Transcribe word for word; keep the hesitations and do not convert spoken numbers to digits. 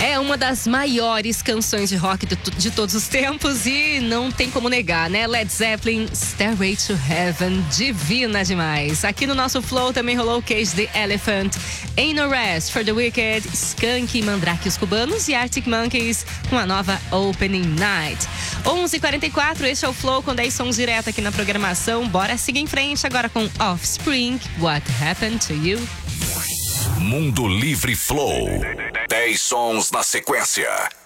É uma das maiores canções de rock de, de todos os tempos e não tem como negar, né? Led Zeppelin, Stairway to Heaven, divina demais. Aqui no nosso Flow também rolou Cage the Elephant, Ain't No Rest for the Wicked, Skank, Mandrake os Cubanos e Arctic Monkeys com a nova Opening Night. onze e quarenta e quatro, este é o Flow com dez sons direto aqui na programação. Bora seguir em frente agora com Offspring, What Happened to You? Mundo Livre Flow. dez sons na sequência.